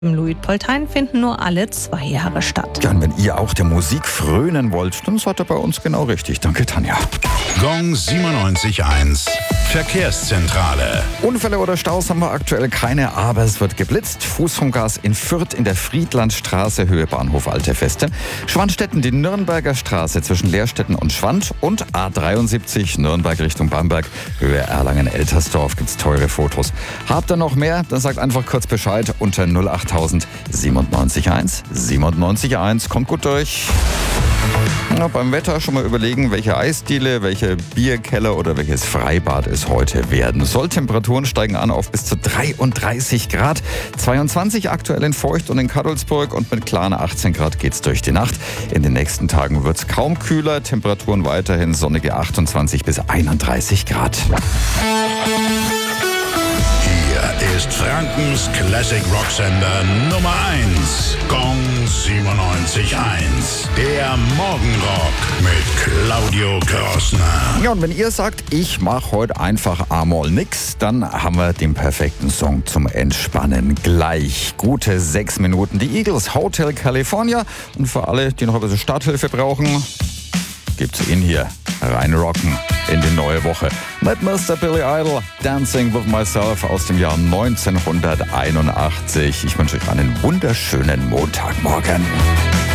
Im Luitpoldhain finden nur alle 2 Jahre statt. Ja, und wenn ihr auch der Musik frönen wollt, dann seid ihr bei uns genau richtig. Danke, Tanja. Gong 97.1 Verkehrszentrale. Unfälle oder Staus haben wir aktuell keine, aber es wird geblitzt. Fußgängergas in Fürth in der Friedlandstraße, Höhe Bahnhof Alte Feste. Schwandstetten, die Nürnberger Straße zwischen Lehrstetten und Schwand. Und A73 Nürnberg Richtung Bamberg, Höhe Erlangen-Eltersdorf. Gibt's teure Fotos. Habt ihr noch mehr? Dann sagt einfach kurz Bescheid unter 08000 97.1 97.1. Kommt gut durch. Ja, beim Wetter schon mal überlegen, welche Eisdiele, welcher Bierkeller oder welches Freibad es heute werden soll. Temperaturen steigen an auf bis zu 33 Grad. 22 aktuell in Feucht und in Kadolsburg und mit klaren 18 Grad geht's durch die Nacht. In den nächsten Tagen wird's kaum kühler. Temperaturen weiterhin sonnige 28 bis 31 Grad. Hier ist Frankens Classic Rocksender Nummer 1. Gong 97.1. Der Morgenrock mit Claudio Krossner. Ja, und wenn ihr sagt, ich mache heute einfach einmal nix, dann haben wir den perfekten Song zum Entspannen. Gleich gute 6 Minuten. Die Eagles, Hotel California. Und für alle, die noch ein bisschen Starthilfe brauchen, gibt's ihn hier. Reinrocken in die neue Woche. Mit Mr. Billy Idol, Dancing with Myself aus dem Jahr 1981. Ich wünsche euch einen wunderschönen Montagmorgen.